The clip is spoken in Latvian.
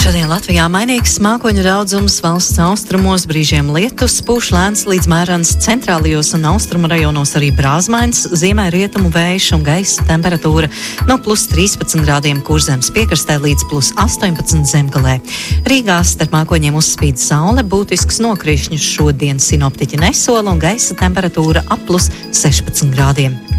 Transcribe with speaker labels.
Speaker 1: Šodien Latvijā mainīgs mākoņu daudzums, valsts austrumos brīžiem lietus, pūš lēns līdz mērens, centrālajos un austrumu rajonos arī brāzmains, ziemē rietumu vējš un gaisa temperatūra no plus 13 grādiem Kurzemes piekrastē līdz plus 18 Zemgalē. Rīgā starp mākoņiem uzspīd saule, būtisks nokrišņus šodien sinoptiķi nesola un gaisa temperatūra ap plus 16 grādiem.